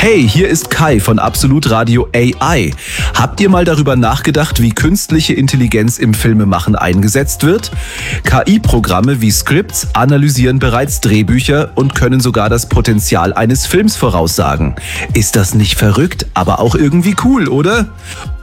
Hey, hier ist Kai von Absolut Radio AI. Habt ihr mal darüber nachgedacht, wie künstliche Intelligenz im Filmemachen eingesetzt wird? KI-Programme wie Scripts analysieren bereits Drehbücher und können sogar das Potenzial eines Films voraussagen. Ist das nicht verrückt, aber auch irgendwie cool, oder?